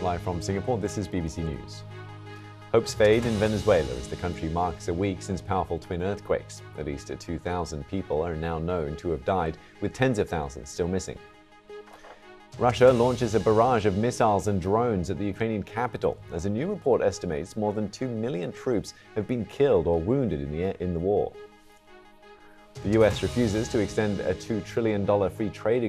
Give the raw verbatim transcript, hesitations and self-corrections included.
Live from Singapore, this is B B C News. Hopes fade in Venezuela as the country marks a week since powerful twin earthquakes. At least two thousand people are now known to have died, with tens of thousands still missing. Russia launches a barrage of missiles and drones at the Ukrainian capital, as a new report estimates more than two million troops have been killed or wounded in the, in the war. The U S refuses to extend a two trillion dollars free trade